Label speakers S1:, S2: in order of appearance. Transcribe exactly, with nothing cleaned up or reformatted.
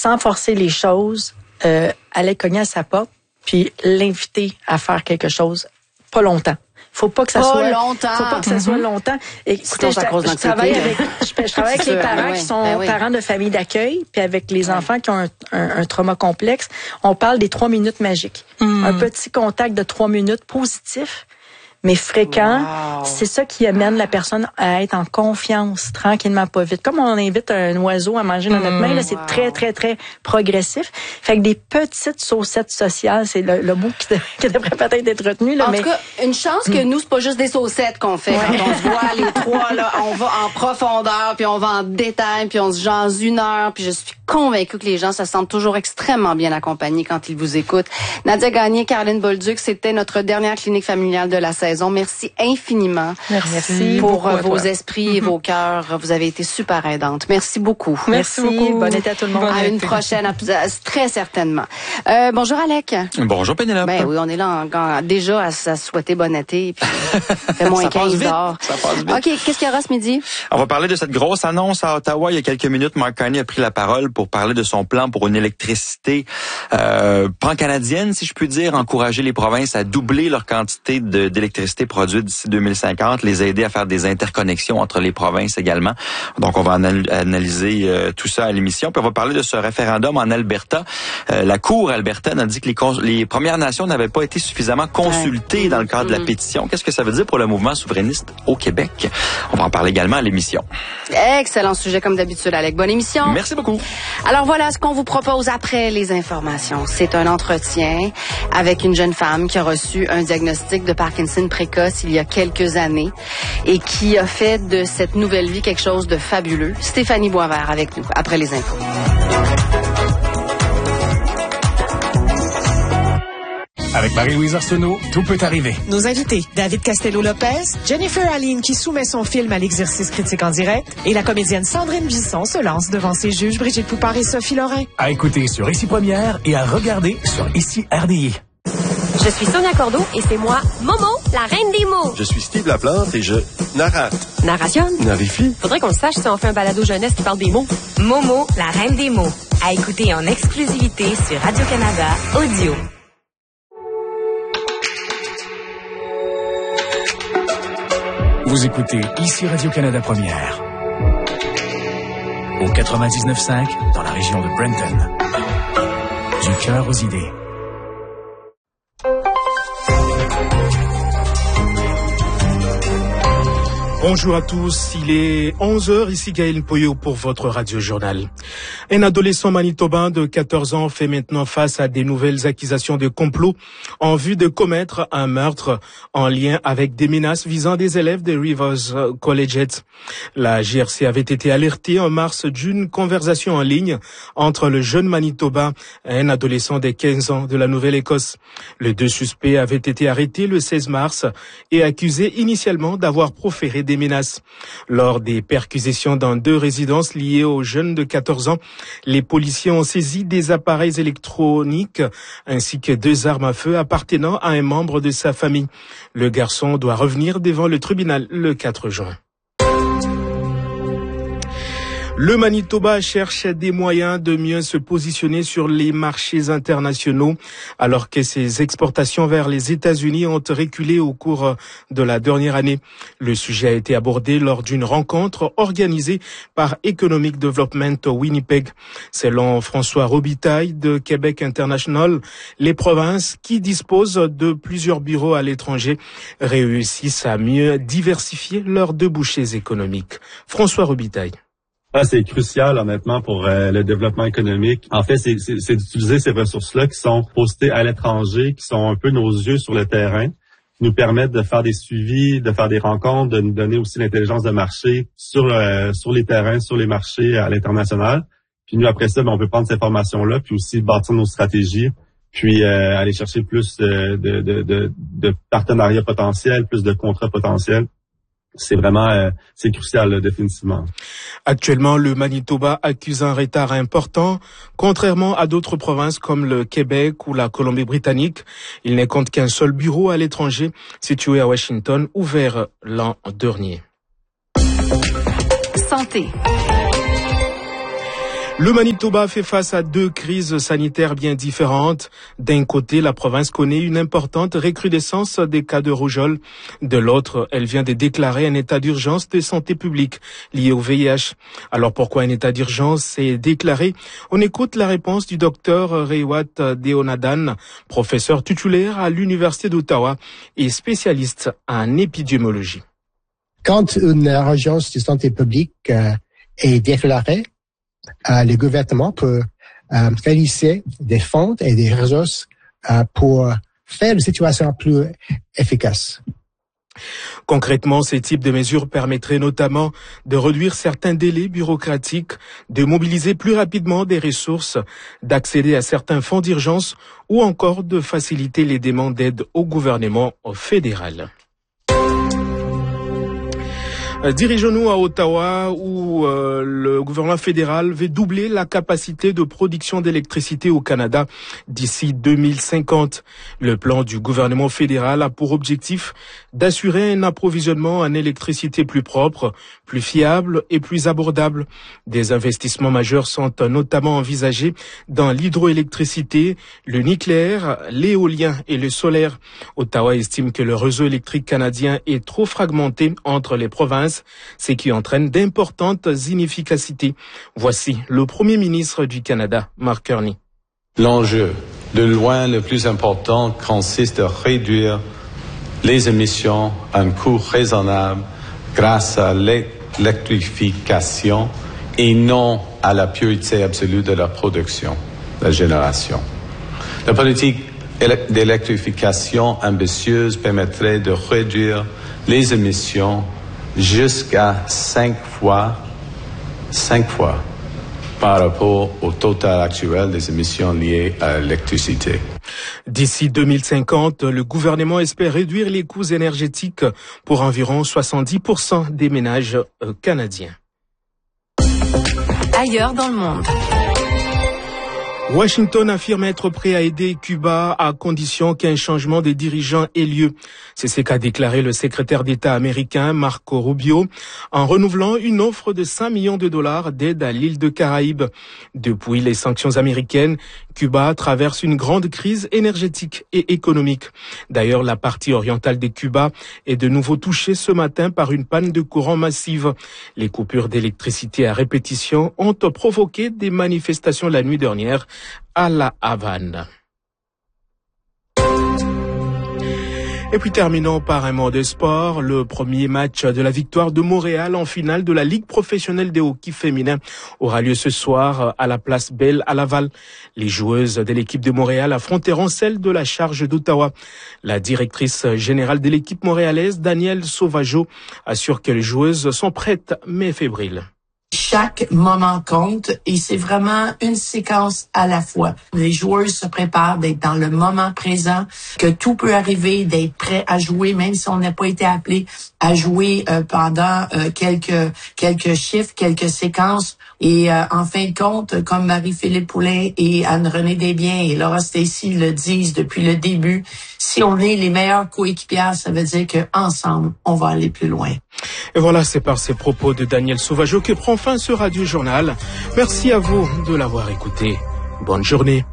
S1: sans forcer les choses, euh, aller cogner à sa porte, puis l'inviter à faire quelque chose, pas longtemps. Faut pas que ça
S2: pas
S1: soit
S2: longtemps.
S1: Faut pas que ça soit longtemps. Et écoutez, je, je travaille avec je, je travaille avec les parents ben oui, qui sont ben oui. parents de familles d'accueil, puis avec les ouais. enfants qui ont un, un, un trauma complexe. On parle des trois minutes magiques. Mm. Un petit contact de trois minutes positif, mais fréquent. Wow. C'est ça qui amène la personne à être en confiance, tranquillement, pas vite. Comme on invite un oiseau à manger dans notre main, là, c'est wow. très, très, très progressif. Fait que des petites saucettes sociales, c'est le, le mot qui, de, qui devrait peut-être être retenu. Là,
S2: en
S1: mais...
S2: tout cas, une chance que nous, c'est pas juste des saucettes qu'on fait. Ouais. Quand on se voit les trois, là, on va en profondeur, puis on va en détail, puis on se jase une heure, puis je suis convaincue que les gens se sentent toujours extrêmement bien accompagnés quand ils vous écoutent. Nadia Gagné, Caroline Bolduc, c'était notre dernière clinique familiale de la saison. Merci infiniment.
S1: Merci
S2: pour
S1: beaucoup
S2: vos esprits et mm-hmm. vos cœurs. Vous avez été super aidantes. Merci beaucoup.
S1: Merci, Merci beaucoup. Bon été à tout le monde.
S2: À une prochaine, très certainement. Euh, bonjour Alec.
S3: Bonjour Pénélope.
S2: Ben oui, on est là en, en, déjà à, à souhaiter bon été. Puis fait moins quinze dehors.
S3: Ça passe vite.
S2: OK, qu'est-ce qu'il y aura ce midi?
S3: On va parler de cette grosse annonce à Ottawa. Il y a quelques minutes, Mark Carney a pris la parole pour parler de son plan pour une électricité euh, pan-canadienne, si je puis dire, encourager les provinces à doubler leur quantité de, d'électricité produite d'ici deux mille cinquante, les aider à faire des interconnexions entre les provinces également. Donc, on va anal- analyser euh, tout ça à l'émission. Puis, on va parler de ce référendum en Alberta. Euh, la Cour albertaine a dit que les, cons- les Premières Nations n'avaient pas été suffisamment consultées dans le cadre de la pétition. Qu'est-ce que ça veut dire pour le mouvement souverainiste au Québec? On va en parler également à l'émission.
S2: Excellent sujet, comme d'habitude, Alec. Bonne émission.
S3: Merci beaucoup.
S2: Alors, voilà ce qu'on vous propose après les informations. C'est un entretien avec une jeune femme qui a reçu un diagnostic de Parkinson précoce il y a quelques années et qui a fait de cette nouvelle vie quelque chose de fabuleux. Stéphanie Boisvert avec nous après les infos.
S4: Avec Marie-Louise Arsenault, tout peut arriver.
S5: Nos invités, David Castello-Lopez, Jennifer Aline qui soumet son film à l'exercice critique en direct et la comédienne Sandrine Bisson se lance devant ses juges Brigitte Poupard et Sophie Lorrain.
S4: À écouter sur Ici Première et à regarder sur Ici R D I.
S6: Je suis Sonia Cordeau et c'est moi, Momo, la reine des mots.
S7: Je suis Steve Laplante et je narrate.
S6: Narration.
S7: Narifie.
S6: Faudrait qu'on le sache si on fait un balado jeunesse qui parle des mots. Momo, la reine des mots. À écouter en exclusivité sur Radio-Canada Audio.
S4: Vous écoutez Ici Radio-Canada Première. Au quatre-vingt-dix-neuf cinq dans la région de Brenton. Du cœur aux idées.
S8: Bonjour à tous, il est onze heures, ici Gaël Poyo pour votre radio-journal. Un adolescent manitobain de quatorze ans fait maintenant face à des nouvelles accusations de complot en vue de commettre un meurtre en lien avec des menaces visant des élèves de Rivers Collegiate. La J R C avait été alertée en mars d'une conversation en ligne entre le jeune Manitobain et un adolescent de quinze ans de la Nouvelle-Écosse. Les deux suspects avaient été arrêtés le seize mars et accusés initialement d'avoir proféré des menaces. Lors des perquisitions dans deux résidences liées aux jeunes de quatorze ans, les policiers ont saisi des appareils électroniques ainsi que deux armes à feu appartenant à un membre de sa famille. Le garçon doit revenir devant le tribunal le quatre juin. Le Manitoba cherche des moyens de mieux se positionner sur les marchés internationaux alors que ses exportations vers les États-Unis ont reculé au cours de la dernière année. Le sujet a été abordé lors d'une rencontre organisée par Economic Development Winnipeg. Selon François Robitaille de Québec International, les provinces qui disposent de plusieurs bureaux à l'étranger réussissent à mieux diversifier leurs débouchés économiques. François Robitaille.
S9: Ah, c'est crucial, honnêtement, pour euh, le développement économique. En fait, c'est, c'est, c'est d'utiliser ces ressources-là qui sont postées à l'étranger, qui sont un peu nos yeux sur le terrain, qui nous permettent de faire des suivis, de faire des rencontres, de nous donner aussi l'intelligence de marché sur euh, sur les terrains, sur les marchés à l'international. Puis nous, après ça, ben, on peut prendre ces informations-là, puis aussi bâtir nos stratégies, puis euh, aller chercher plus de, de, de, de, de partenariats potentiels, plus de contrats potentiels. C'est vraiment, euh, c'est crucial, là, définitivement.
S8: Actuellement, le Manitoba accuse un retard important. Contrairement à d'autres provinces comme le Québec ou la Colombie-Britannique, il ne compte qu'un seul bureau à l'étranger, situé à Washington, ouvert l'an dernier.
S6: Santé.
S8: Le Manitoba fait face à deux crises sanitaires bien différentes. D'un côté, la province connaît une importante recrudescence des cas de rougeole. De l'autre, elle vient de déclarer un état d'urgence de santé publique lié au V I H. Alors pourquoi un état d'urgence est déclaré? On écoute la réponse du docteur Rewat Deonadan, professeur titulaire à l'Université d'Ottawa et spécialiste en épidémiologie.
S10: Quand une urgence de santé publique euh, est déclarée, Euh, le gouvernement peut euh, réaliser des fonds et des ressources euh, pour faire une situation plus efficace.
S8: Concrètement, ces types de mesures permettraient notamment de réduire certains délais bureaucratiques, de mobiliser plus rapidement des ressources, d'accéder à certains fonds d'urgence ou encore de faciliter les demandes d'aide au gouvernement fédéral. Dirigeons-nous à Ottawa où euh, le gouvernement fédéral veut doubler la capacité de production d'électricité au Canada d'ici deux mille cinquante. Le plan du gouvernement fédéral a pour objectif d'assurer un approvisionnement en électricité plus propre, plus fiable et plus abordable. Des investissements majeurs sont notamment envisagés dans l'hydroélectricité, le nucléaire, l'éolien et le solaire. Ottawa estime que le réseau électrique canadien est trop fragmenté entre les provinces, ce qui entraîne d'importantes inefficacités. Voici le Premier ministre du Canada, Mark Carney.
S11: L'enjeu, de loin le plus important, consiste à réduire les émissions à un coût raisonnable grâce à l'électrification et non à la pureté absolue de la production, la génération. La politique d'électrification ambitieuse permettrait de réduire les émissions jusqu'à cinq fois, cinq fois par rapport au total actuel des émissions liées à l'électricité.
S8: D'ici deux mille cinquante, le gouvernement espère réduire les coûts énergétiques pour environ soixante-dix pour cent des ménages canadiens.
S6: Ailleurs dans le monde.
S8: Washington affirme être prêt à aider Cuba à condition qu'un changement des dirigeants ait lieu. C'est ce qu'a déclaré le secrétaire d'État américain Marco Rubio en renouvelant une offre de cinq millions de dollars d'aide à l'île de Caraïbes. Depuis les sanctions américaines, Cuba traverse une grande crise énergétique et économique. D'ailleurs, la partie orientale de Cuba est de nouveau touchée ce matin par une panne de courant massive. Les coupures d'électricité à répétition ont provoqué des manifestations la nuit dernière à La Havane. Et puis terminons par un mot de sport. Le premier match de la victoire de Montréal en finale de la Ligue professionnelle de hockey féminin aura lieu ce soir à la place Belle à Laval. Les joueuses de l'équipe de Montréal affronteront celles de la Charge d'Ottawa. La directrice générale de l'équipe montréalaise, Danielle Sauvageau, assure que les joueuses sont prêtes mais fébriles.
S12: Chaque moment compte et c'est vraiment une séquence à la fois. Les joueuses se préparent d'être dans le moment présent, que tout peut arriver, d'être prêt à jouer, même si on n'a pas été appelé à jouer euh, pendant euh, quelques quelques chiffres, quelques séquences. Et euh, en fin de compte, comme Marie-Philippe Poulin et Anne-Renée Desbiens et Laura Stacey le disent depuis le début, si on est les meilleurs coéquipières, ça veut dire qu'ensemble, on va aller plus loin.
S8: Et voilà, c'est par ces propos de Danielle Sauvageau que prend fin ce Radio Journal. Merci à vous de l'avoir écouté. Bonne journée.